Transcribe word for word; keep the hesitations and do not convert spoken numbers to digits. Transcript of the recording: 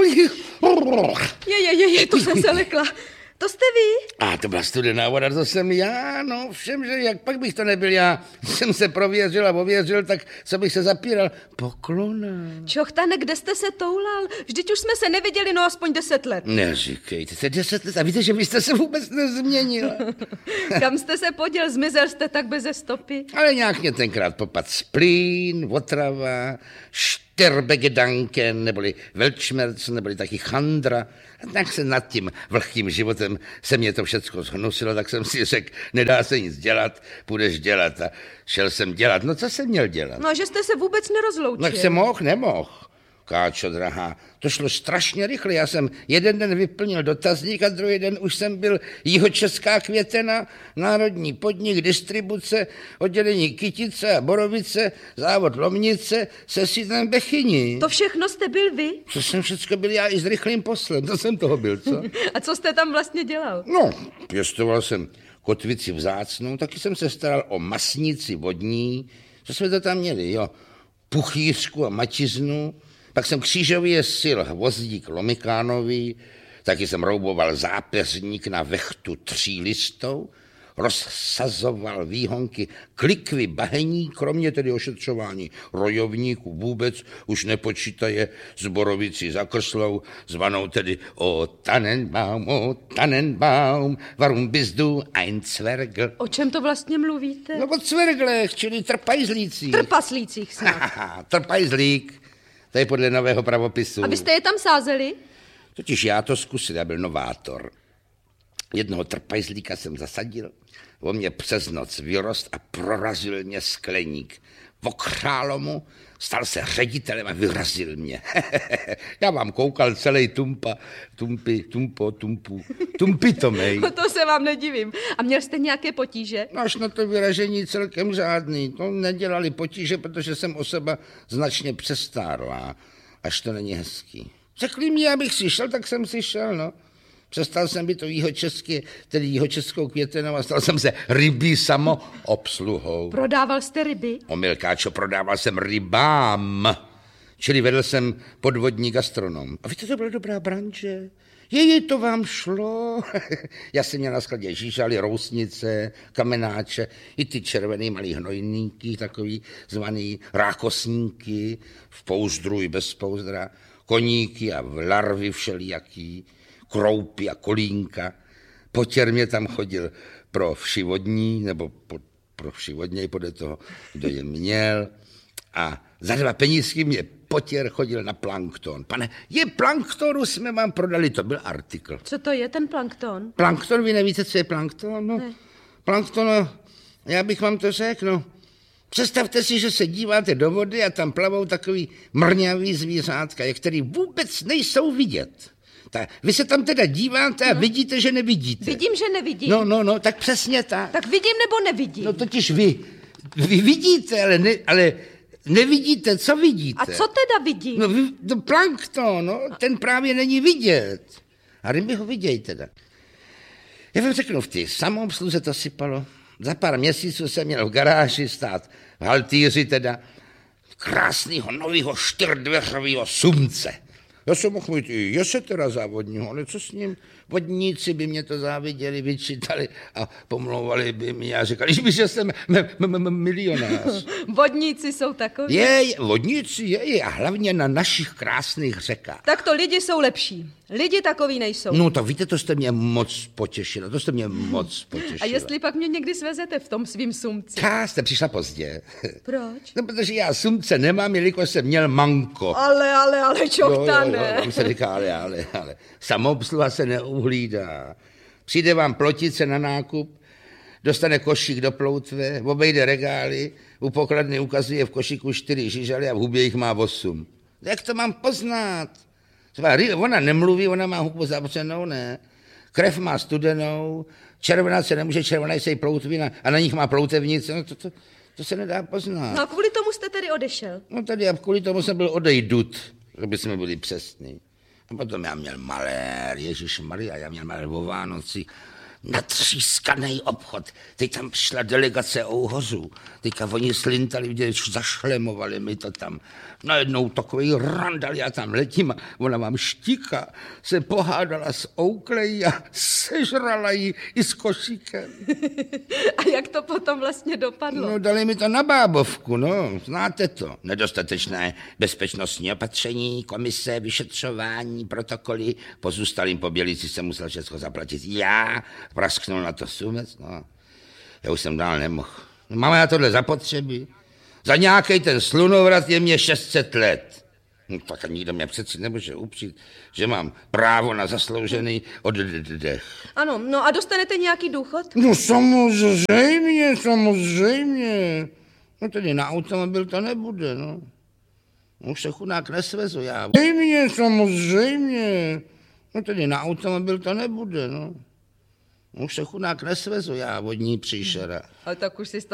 Je, je, je, je, to jsem se lekla. To jste vy? A to byla studená voda, to jsem já, no všem, že jak pak bych to nebyl já. Jsem se prověřil a ověřil, tak co bych se zapíral? Poklona. Čochtane, kde jste se toulal? Vždyť už jsme se neviděli, no aspoň deset let. Neříkejte, se deset let a víte, že byste se vůbec nezměnil. Kam jste se poděl, zmizel jste tak beze stopy? Ale nějak mě tenkrát popad splín, otrava, šterbegedanken, neboli velčmerc, neboli taky chandra. A tak se nad tím vlhkým životem se mě to všecko zhnusilo, tak jsem si řekl, nedá se nic dělat, půjdeš dělat. A šel jsem dělat. No co jsem měl dělat? No, že jste se vůbec nerozloučil. No, jak jsem mohl, nemohl. Káčo, drahá, to šlo strašně rychle. Já jsem jeden den vyplnil dotazník a druhý den už jsem byl Jihočeská Květena, národní podnik, distribuce, oddělení Kytice a Borovice, závod Lomnice se sídlem Bechyni. To všechno jste byl vy? To jsem všecko byl já i s rychlým poslem, to jsem toho byl, co? A co jste tam vlastně dělal? No, pěstoval jsem kotvici vzácnou, taky jsem se staral o masnici vodní, co jsme to tam měli, jo, puchýřku a mačiznu. Pak jsem křížově sil hvozdík Lomikánový, taky jsem rouboval zápeřník na vechtu třílistou, rozsazoval výhonky klikvy bahení, kromě tedy ošetřování rojovníků vůbec už nepočítaje s borovicí za Krslou, zvanou tedy o Tannenbaum, o Tannenbaum, warum bist du ein Zwergl? O čem to vlastně mluvíte? No o Zwerglech, čili trpajzlících. Trpaslících snad. Trpajzlík. To je podle nového pravopisu. A vy jste je tam sázeli? Totiž já to zkusil, já byl novátor. Jednoho trpajzlíka jsem zasadil, on mě přes noc vyrost a prorazil mě skleník. Okrálo mu, stal se ředitelem a vyrazil mě. Já vám koukal celý tumpa, tumpy, tumpo, tumpu, tumpitomej. To se vám nedivím. A měl jste nějaké potíže? No až na to vyražení celkem žádný. To nedělali potíže, protože jsem osoba značně přestárlá. Až to není hezký. Řekli mi, abych si šel, tak jsem si šel, no. Přestal jsem být to jihočeský, tedy Jihočeskou Květenou a stal jsem se rybí samoobsluhou. Prodával jste ryby? Omylkáčo, prodával jsem rybám. Čili vedl jsem podvodní gastronom. A víte, to byla dobrá branže. Jeji, to vám šlo. Já jsem měl na skladě žížaly, rousnice, kamenáče, i ty červený malý hnojníky, takový zvaný rákosníky, v pouzdru i bez pouzdra, koníky a larvy všelijaký, kroupy a kolínka. Potěr mě tam chodil pro všivodní, nebo po, pro všivodněj podle toho, kdo je měl. A za dva penízky mě potěr chodil na plankton. Pane, je planktonu jsme vám prodali, to byl artikl. Co to je ten plankton? Plankton, vy nevíte, co je plankton? No, ne. Plankton, no, já bych vám to řekl, no. Představte si, že se díváte do vody a tam plavou takový mrňavý zvířátka, který vůbec nejsou vidět. Tak vy se tam teda díváte a no. vidíte, že nevidíte. Vidím, že nevidím. No, no, no, tak přesně tak. Tak vidím nebo nevidím? No totiž vy, vy vidíte, ale, ne, ale nevidíte, co vidíte. A co teda vidím? No, vy, to plankton, no, ten právě není vidět. A ryby ho vidějí teda. Já vám řeknu, v té samoobsluze to sypalo. Za pár měsíců jsem měl v garáži stát, v haltýři teda, krásnýho novýho čtyřdveřovýho sumce. Já jsem mohl mít i jesetera závodního, ale co s ním? Vodníci by mě to záviděli, vyčítali a pomlouvali by mi a říkali, že jsem milionář. Vodníci jsou takoví. Je, vodníci je, a hlavně na našich krásných řekách. Tak to lidi jsou lepší. Lidi takový nejsou. No tak víte, to jste mě moc potěšila, to jste mě moc potěšila. A jestli pak mě někdy svezete v tom svým sumci? Já jste přišla pozdě. Proč? No, protože já sumce nemám, jelikož jsem měl manko. Ale, ale, ale, čochtane. Jo, jo, jo, vám se říká, ale, ale, ale. Samoobsluha se neuhlídá. Přijde vám plotice na nákup, dostane košík do ploutve, obejde regály, u pokladny ukazuje v košíku čtyři žižaly a v hubě jich má osm. Jak to mám poznat? Ona nemluví, ona má hubu zavřenou, ne? Krev má studenou, červená se nemůže, červená je ploutvina a na nich má ploutevnice, no to, to, to se nedá poznat. No a kvůli tomu jste tedy odešel? No tady a kvůli tomu jsem byl odejdut, aby jsme byli přesní. A potom já měl malér, ježišmarja, já měl malér o Vánoci, natřískaný obchod. Teď tam šla delegace Ouhozů. Teďka oni slintali, viděli, zašlemovali mi to tam. Najednou takový randal, já tam letím a ona vám štíka, se pohádala s Oakley a sežrala ji i s košíkem. A jak to potom vlastně dopadlo? No, dali mi to na bábovku, no, znáte to. Nedostatečné bezpečnostní opatření, komise, vyšetřování, protokoly. Pozůstalým pobělici jsem musel všechno zaplatit já, prasknul na to sumec, no. Já už jsem dál nemohl. No, máme já tohle zapotřebí. Za nějaký ten slunovrat je mě šest set let. No, tak nikdo mě přeci nemůže upřít, že mám právo na zasloužený oddech. Ano, no a dostanete nějaký důchod? No samozřejmě, samozřejmě. No tedy na automobil to nebude, no. Už se chudák nesvezu já. Samozřejmě, samozřejmě. No tedy na automobil to nebude, no. Už se chudák nesvezu já, vodní příšera. Ale tak už si